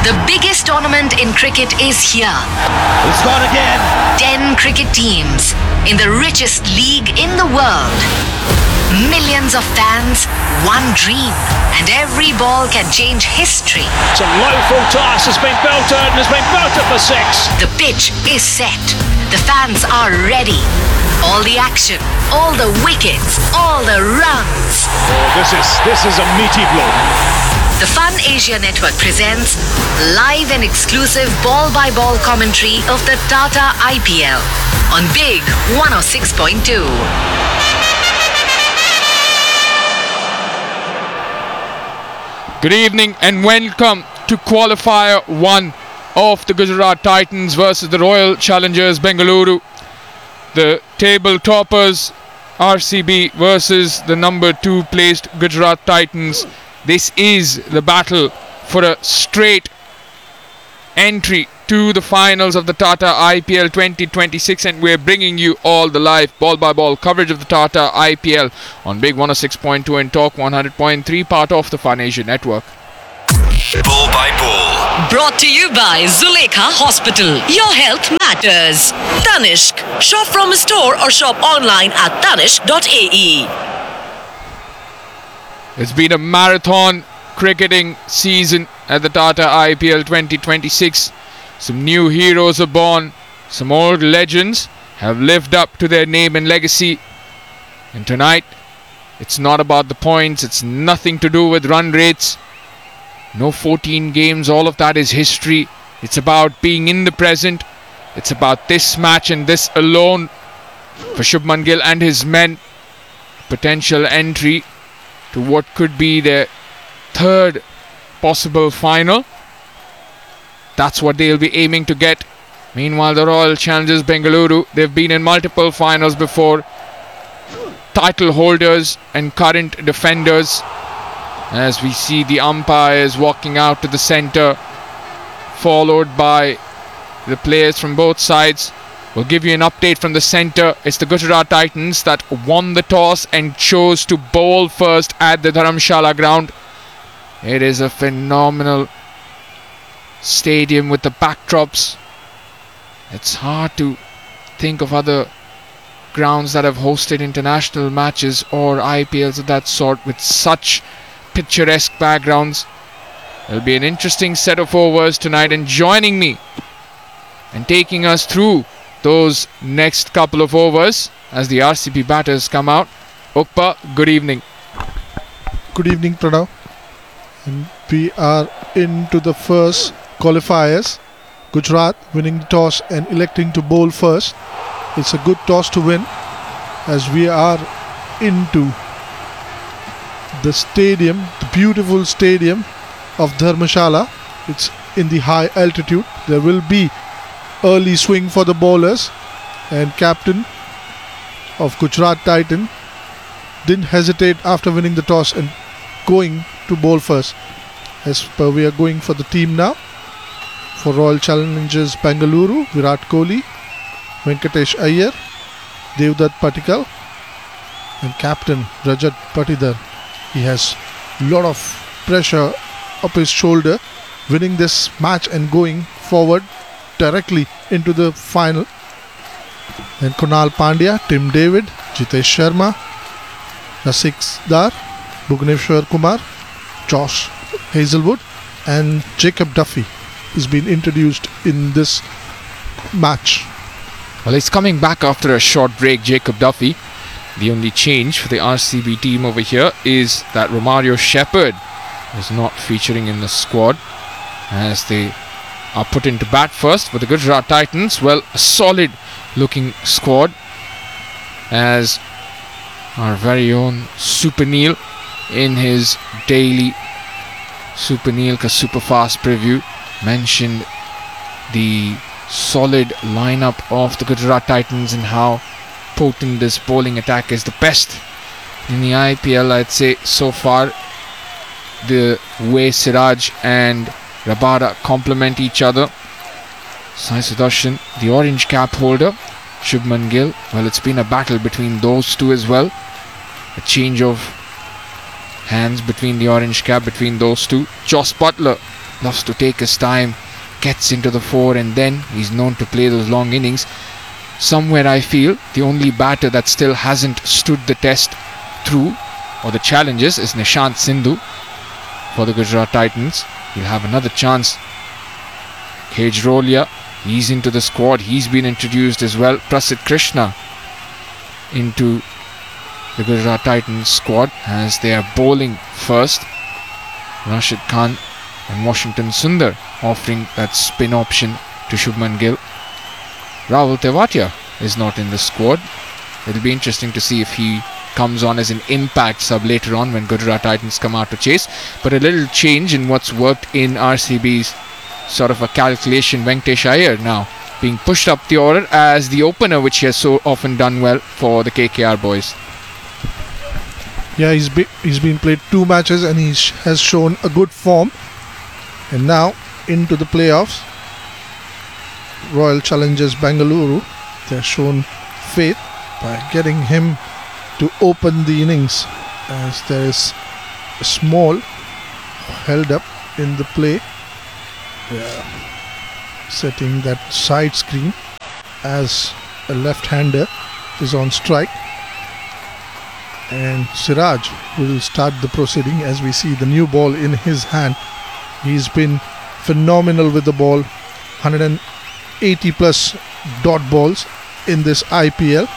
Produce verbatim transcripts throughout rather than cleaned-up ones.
The biggest tournament in cricket is here. It's gone again. Ten cricket teams in the richest league in the world. Millions of fans, one dream, and every ball can change history. It's a low full toss has been belted and has been belted for six. The pitch is set. The fans are ready. All the action, all the wickets, all the runs. Oh, this is this is a meaty blow. The Fun Asia Network presents live and exclusive ball-by-ball commentary of the Tata I P L on Big one oh six point two. Good evening and welcome to qualifier one of the Gujarat Titans versus the Royal Challengers Bengaluru. The table toppers R C B versus the number two placed Gujarat Titans. This is the battle for a straight entry to the finals of the Tata I P L twenty twenty-six, and we're bringing you all the live ball-by-ball coverage of the Tata I P L on Big one oh six point two and Talk one hundred point three, part of the Fun Asia Network. Ball by ball. Brought to you by Zulekha Hospital. Your health matters. Tanishq. Shop from a store or shop online at tanishq dot a e. It's been a marathon cricketing season at the Tata I P L twenty twenty-six. Some new heroes are born. Some old legends have lived up to their name and legacy. And tonight, it's not about the points. It's nothing to do with run rates. No fourteen games. All of that is history. It's about being in the present. It's about this match and this alone for Shubman Gill and his men. Potential entry to what could be their third possible final. That's what they'll be aiming to get. Meanwhile, the Royal Challengers Bengaluru, they've been in multiple finals before. Title holders and current defenders. As we see the umpires walking out to the centre, followed by the players from both sides. We'll give you an update from the centre. It's the Gujarat Titans that won the toss and chose to bowl first at the Dharamshala ground. It is a phenomenal stadium with the backdrops. It's hard to think of other grounds that have hosted international matches or I P Ls of that sort with such picturesque backgrounds. It'll be an interesting set of overs tonight, and joining me and taking us through those next couple of overs as the R C B batters come out. Ukpa, good evening. Good evening, Pranav. And we are into the first qualifiers. Gujarat winning the toss and electing to bowl first. It's a good toss to win as we are into the stadium, the beautiful stadium of Dharamshala. It's in the high altitude. There will be early swing for the bowlers, and captain of Gujarat Titan didn't hesitate after winning the toss and going to bowl first. As per, we are going for the team now. For Royal Challengers Bengaluru, Virat Kohli, Venkatesh Iyer, Devdutt Patikal, and captain Rajat Patidar. He has a lot of pressure up his shoulder, winning this match and going forward directly into the final. And Kunal Pandya, Tim David, Jitesh Sharma, Rasik Dar, Bhuvaneshwar Kumar, Josh Hazelwood, and Jacob Duffy is being introduced in this match. Well, he's coming back after a short break, Jacob Duffy. The only change for the R C B team over here is that Romario Shepherd is not featuring in the squad as they are put into bat first for the Gujarat Titans. Well, a solid looking squad as our very own Super Neil in his daily Super Neil ka Super Fast preview mentioned the solid lineup of the Gujarat Titans and how potent this bowling attack is, the best in the I P L, I'd say so far. The way Siraj and Rabada complement each other. Sai Sudarshan, the orange cap holder, Shubman Gill. Well, it's been a battle between those two as well. A change of hands between the orange cap, between those two. Jos Buttler loves to take his time, gets into the fore, and then he's known to play those long innings. Somewhere I feel the only batter that still hasn't stood the test through or the challenges is Nishant Sindhu for the Gujarat Titans. He'll have another chance. Kejrolia, he's into the squad. He's been introduced as well. Prasidh Krishna into the Gujarat Titans squad as they are bowling first. Rashid Khan and Washington Sundar offering that spin option to Shubman Gill. Rahul Tewatia is not in the squad. It'll be interesting to see if he comes on as an impact sub later on when Gujarat Titans come out to chase. But a little change in what's worked in R C B's sort of a calculation. Venkatesh Iyer now being pushed up the order as the opener, which he has so often done well for the K K R boys. Yeah, he's, be- he's been played two matches and he sh- has shown a good form. And now into the playoffs. Royal Challengers Bengaluru, they're shown faith by getting him to open the innings as there is a small held up in the play. Yeah. Setting that side screen as a left-hander is on strike, and Siraj will start the proceeding as we see the new ball in his hand. He's been phenomenal with the ball, one hundred eighty plus dot balls in this I P L.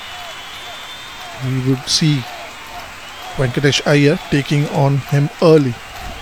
We would see Venkatesh Iyer taking on him early.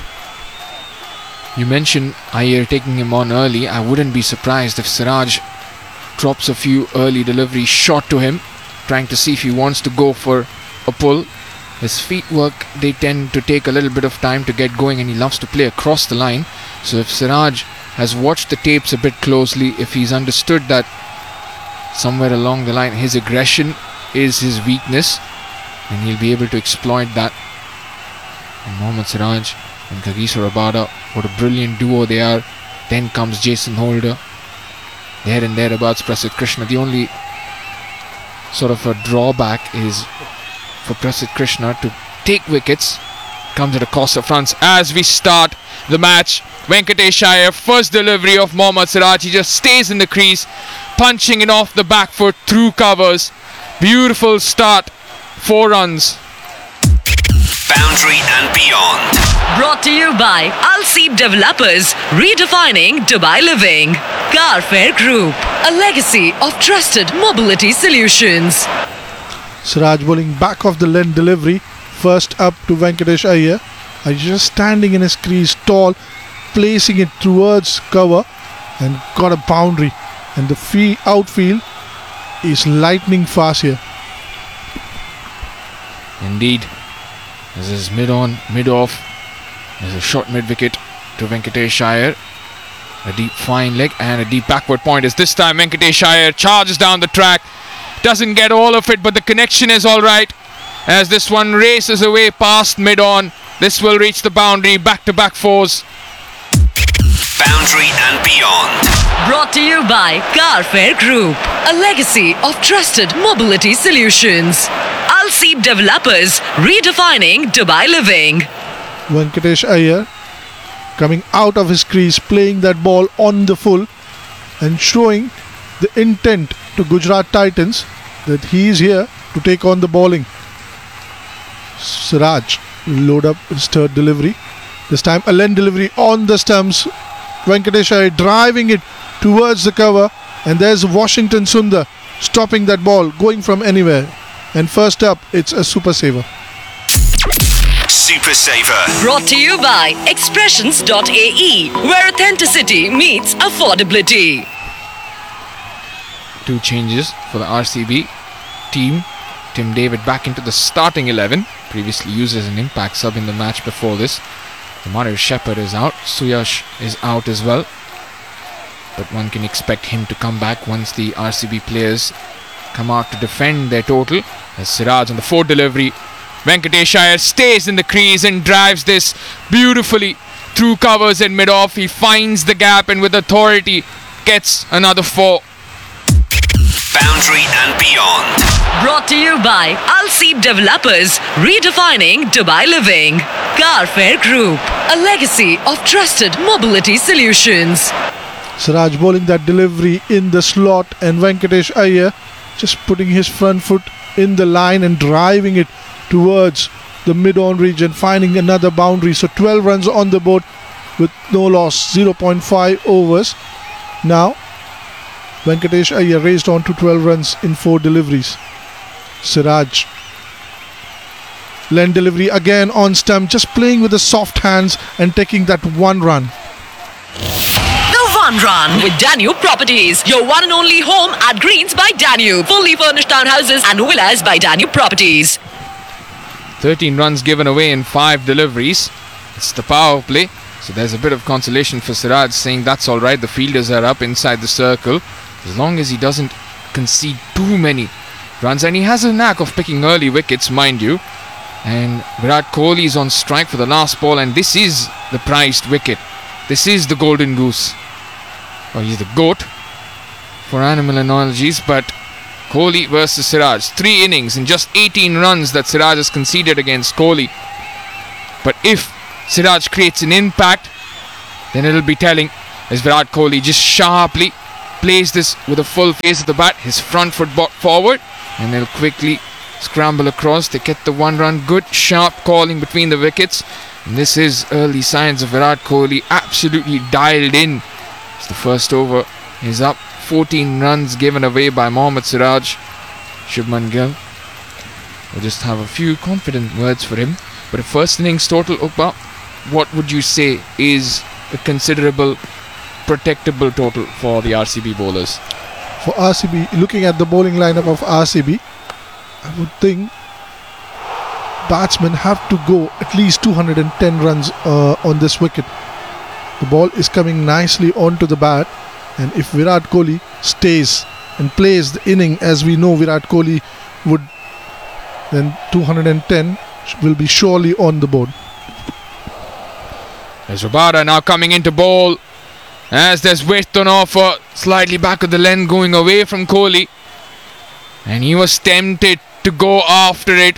You mentioned Iyer taking him on early. I wouldn't be surprised if Siraj drops a few early delivery shot to him, trying to see if he wants to go for a pull. His feet work, they tend to take a little bit of time to get going, and he loves to play across the line. So if Siraj has watched the tapes a bit closely, if he's understood that somewhere along the line his aggression is his weakness, then he'll be able to exploit that. And Mohammad Siraj and Kagiso Rabada, what a brilliant duo they are. Then comes Jason Holder. There and thereabouts Prasidh Krishna. The only sort of a drawback is for Prasidh Krishna to take wickets. Comes at a cost of runs as we start the match. Venkatesh Iyer, first delivery of Mohammad Siraj. He just stays in the crease, punching it off the back foot through covers. Beautiful start. Four runs. Boundary and beyond. Brought to you by Al-Seed Developers, redefining Dubai living. Carfair Group, a legacy of trusted mobility solutions. Siraj bowling back of the length delivery. First up to Venkatesh Iyer. Iyer just standing in his crease tall, placing it towards cover and got a boundary. And the fee outfield is lightning fast here. Indeed. This is mid on, mid off. There's a short mid wicket to Venkatesh Iyer. A deep fine leg and a deep backward point as this time Venkatesh Iyer charges down the track. Doesn't get all of it, but the connection is alright as this one races away past mid on. This will reach the boundary. Back to back fours. Boundary and beyond. Brought to you by Carfair Group, a legacy of trusted mobility solutions. Al-Seed Developers, redefining Dubai living. Venkatesh Iyer coming out of his crease, playing that ball on the full and showing the intent to Gujarat Titans that he is here to take on the bowling. Siraj will load up his third delivery. This time a length delivery on the stumps. Venkatesh Iyer driving it towards the cover, and there's Washington Sundar stopping that ball going from anywhere. And first up, it's a super saver. Super Saver. Brought to you by Expressions dot A E, where authenticity meets affordability. Two changes for the R C B team. Tim David back into the starting eleven, previously used as an impact sub in the match before this. Mario Shepherd is out, Suyash is out as well, but one can expect him to come back once the R C B players come out to defend their total. As Siraj on the fourth delivery, Venkatesh Iyer stays in the crease and drives this beautifully through covers and mid-off. He finds the gap and with authority gets another four. Boundary and Beyond. Brought to you by Alseep Developers, redefining Dubai living. Carfair Group, a legacy of trusted mobility solutions. Siraj bowling that delivery in the slot, and Venkatesh Iyer just putting his front foot in the line and driving it towards the mid-on region, finding another boundary. So twelve runs on the board with no loss, zero point five overs. Now Venkatesh Iyer raised on to twelve runs in four deliveries. Siraj, Len delivery again on stump, just playing with the soft hands and taking that one run. The One Run with Danube Properties, your one and only home at Greens by Danube. Fully furnished townhouses and villas by Danube Properties. thirteen runs given away in five deliveries. It's the power play. So there's a bit of consolation for Siraj, saying that's alright, the fielders are up inside the circle. As long as he doesn't concede too many runs. And he has a knack of picking early wickets, mind you. And Virat Kohli is on strike for the last ball, and this is the prized wicket. This is the golden goose. Well, he's the goat for animal analogies, but Kohli versus Siraj. Three innings in just eighteen runs that Siraj has conceded against Kohli. But if Siraj creates an impact, then it'll be telling as Virat Kohli just sharply plays this with a full face of the bat, his front foot brought forward, and they'll quickly scramble across. They get the one run. Good sharp calling between the wickets, and this is early signs of Virat Kohli absolutely dialed in. It's the first over is up. fourteen runs given away by Mohammad Siraj. Shubman Gill will just have a few confident words for him. But a first innings total, Ukba, what would you say is a considerable protectable total for the R C B bowlers? For R C B, looking at the bowling lineup of R C B, I would think batsmen have to go at least two hundred ten runs uh, on this wicket. The ball is coming nicely onto the bat, and if Virat Kohli stays and plays the inning as we know Virat Kohli would, then two hundred ten will be surely on the board. There's Rabada now coming into bowl, as there's width on offer, slightly back of the length going away from Kohli, and he was tempted to go after it.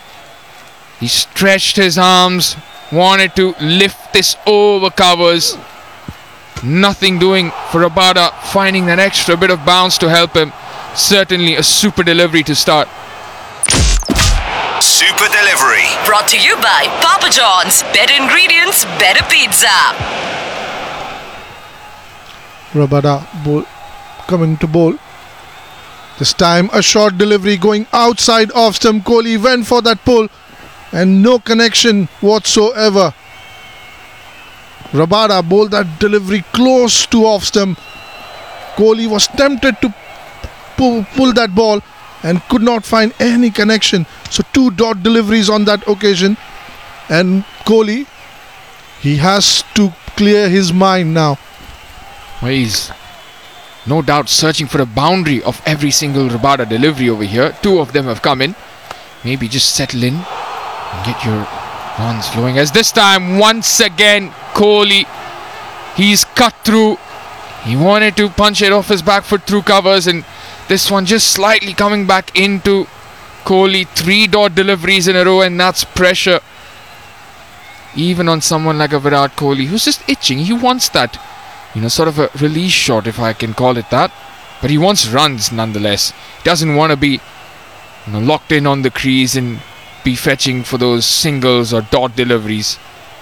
He stretched his arms, wanted to lift this over covers. Nothing doing for Rabada, finding that extra bit of bounce to help him. Certainly a super delivery to start. Super delivery. Brought to you by Papa John's. Better ingredients, better pizza. Rabada bowl, coming to bowl. This time a short delivery going outside off stump. Kohli went for that pull and no connection whatsoever. Rabada bowled that delivery close to off stump. Kohli was tempted to pull, pull that ball and could not find any connection. So two dot deliveries on that occasion, and Kohli, he has to clear his mind now. Well, he's no doubt searching for a boundary of every single Rabada delivery over here. Two of them have come in. Maybe just settle in and get your runs flowing. As this time, once again, Kohli, he's cut through. He wanted to punch it off his back foot through covers, and this one just slightly coming back into Kohli. Three dot deliveries in a row, and that's pressure. Even on someone like a Virat Kohli, who's just itching. He wants that, you know, sort of a release shot, if I can call it that. But he wants runs nonetheless. He doesn't want to be, you know, locked in on the crease and be fetching for those singles or dot deliveries.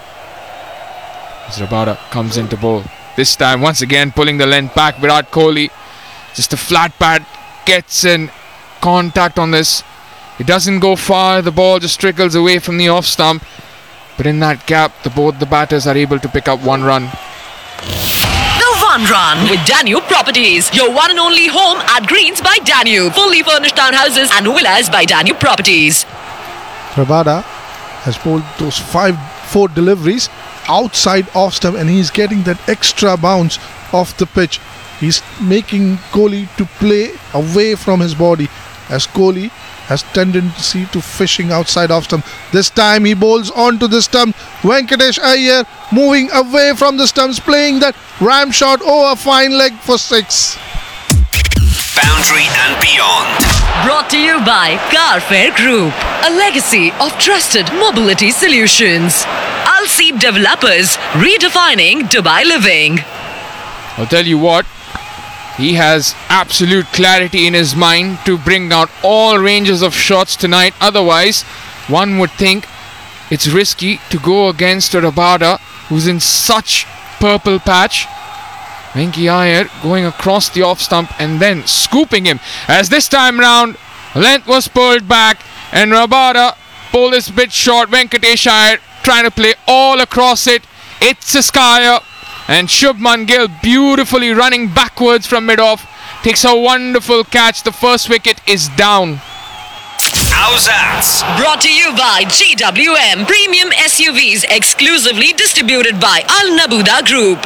As Rabada comes into bowl. This time, once again, pulling the length back. Virat Kohli, just a flat pad, gets in contact on this. It doesn't go far. The ball just trickles away from the off stump. But in that gap, the both the batters are able to pick up one run. The One Run with Danube Properties, your one and only home at Greens by Danube. Fully furnished townhouses and villas by Danube Properties. Rabada has bowled those five, four deliveries outside off stump, and he's getting that extra bounce off the pitch. He's making Kohli to play away from his body, as Kohli has tendency to fishing outside off stump. This time he bowls onto the stump. Venkatesh Iyer moving away from the stumps, playing that ram shot over fine leg for six. Boundary and beyond. Brought to you by Carfair Group, a legacy of trusted mobility solutions. Al Seeb Developers, redefining Dubai living. I'll tell you what, he has absolute clarity in his mind to bring out all ranges of shots tonight. Otherwise, one would think it's risky to go against a Rabada who's in such purple patch. Venki Iyer going across the off stump and then scooping him. As this time round, length was pulled back and Rabada pulled this bit short. Venkatesh Iyer trying to play all across it. It's a Skyer. And Shubman Gill beautifully running backwards from mid-off. Takes a wonderful catch. The first wicket is down. How's that? Brought to you by G W M, premium S U Vs exclusively distributed by Al Nabuda Group.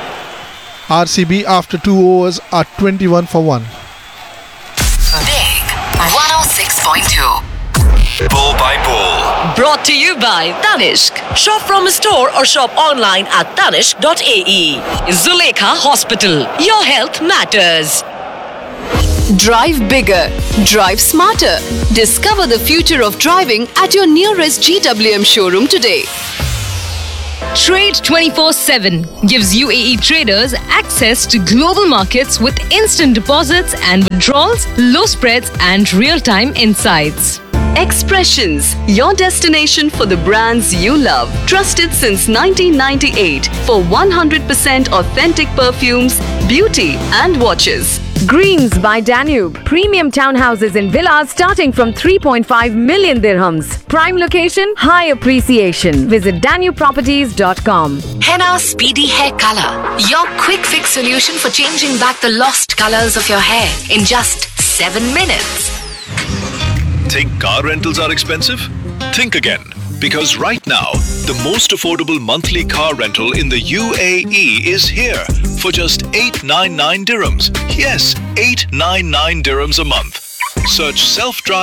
R C B after two overs are twenty-one for one. Big one oh six point two. Ball by ball. Brought to you by Tanishq. Shop from a store or shop online at tanishq dot a e. Zulekha Hospital. Your health matters. Drive bigger. Drive smarter. Discover the future of driving at your nearest G W M showroom today. Trade twenty-four seven gives U A E traders access to global markets with instant deposits and withdrawals, low spreads, and real-time insights. Expressions, your destination for the brands you love. Trusted since nineteen ninety-eight for one hundred percent authentic perfumes, beauty and watches. Greens by Danube. Premium townhouses and villas starting from three point five million dirhams. Prime location, high appreciation. Visit danube properties dot com. Henna Speedy Hair Color. Your quick fix solution for changing back the lost colors of your hair in just seven minutes. Think car rentals are expensive? Think again. Because right now, the most affordable monthly car rental in the U A E is here for just eight hundred ninety-nine dirhams. Yes, eight hundred ninety-nine dirhams a month. Search self-drive